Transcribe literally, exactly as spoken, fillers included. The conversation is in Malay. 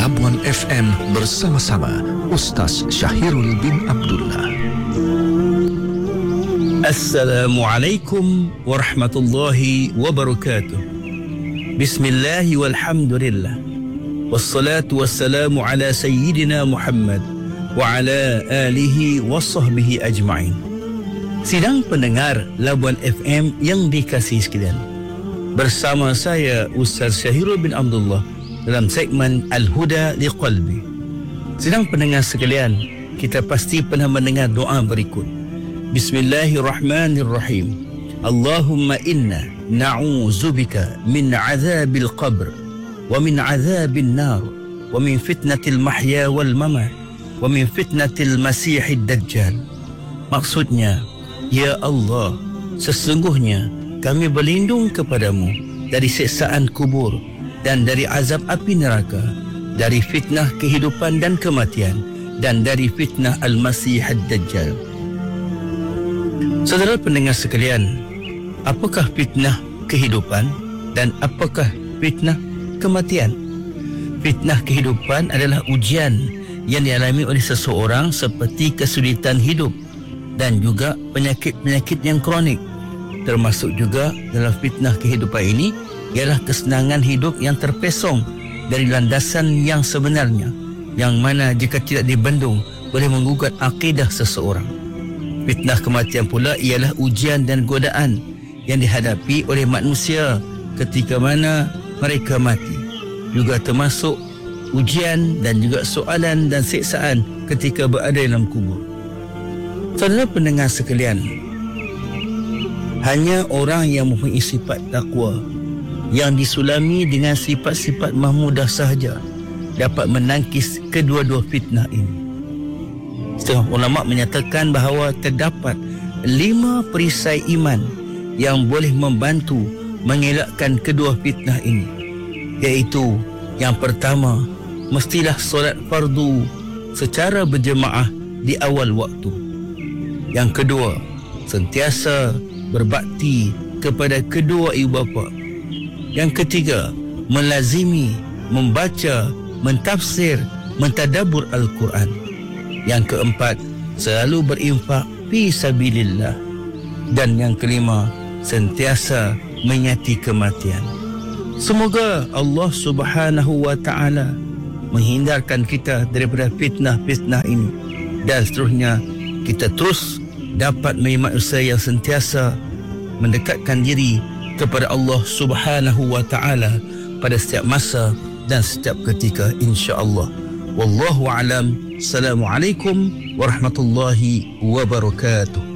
Labuan F M bersama-sama Ustaz Syahirul bin Abdullah. Assalamualaikum warahmatullahi wabarakatuh. Bismillahi walhamdulillah. Wassalatu wassalamu ala sayyidina Muhammad wa ala alihi wa sahbihi ajma'in. Sidang pendengar Labuan F M yang dikasihi sekalian, bersama saya Ustaz Syahirul bin Abdullah dalam segmen Al-Huda Liqalbi. Sidang pendengar sekalian, kita pasti pernah mendengar doa berikut. Bismillahirrahmanirrahim. Allahumma inna na'udzubika min azabil qabr wa min azabin nar wa min fitnatil mahya wal mamat wa min fitnatil masihid dajjal. Maksudnya, ya Allah, sesungguhnya kami berlindung kepadamu dari siksaan kubur dan dari azab api neraka, dari fitnah kehidupan dan kematian, dan dari fitnah Al-Masih Ad-Dajjal. Saudara pendengar sekalian, apakah fitnah kehidupan dan apakah fitnah kematian? Fitnah kehidupan adalah ujian yang dialami oleh seseorang seperti kesulitan hidup dan juga penyakit-penyakit yang kronik. Termasuk juga dalam fitnah kehidupan ini ialah kesenangan hidup yang terpesong dari landasan yang sebenarnya, yang mana jika tidak dibendung boleh menggugat akidah seseorang. Fitnah kematian pula ialah ujian dan godaan yang dihadapi oleh manusia ketika mana mereka mati, juga termasuk ujian dan juga soalan dan siksaan ketika berada dalam kubur. Saudara pendengar sekalian, hanya orang yang mempunyai sifat takwa, yang disulami dengan sifat-sifat mahmudah sahaja, dapat menangkis kedua-dua fitnah ini. Setengah ulama menyatakan bahawa terdapat lima perisai iman yang boleh membantu mengelakkan kedua fitnah ini, iaitu yang pertama, mestilah solat fardu secara berjemaah di awal waktu. Yang kedua, sentiasa berbakti kepada kedua ibu bapa. Yang ketiga, melazimi, membaca, mentafsir, mentadabbur Al-Quran. Yang keempat, selalu berinfak fi sabilillah. Dan yang kelima, sentiasa menyati kematian. Semoga Allah Subhanahu wa taala menghindarkan kita daripada fitnah-fitnah ini, dan seterusnya kita terus dapat menjadi manusia yang sentiasa mendekatkan diri kepada Allah Subhanahu wa taala pada setiap masa dan setiap ketika, insya-Allah. Wallahu a'lam. Assalamualaikum warahmatullahi wabarakatuh.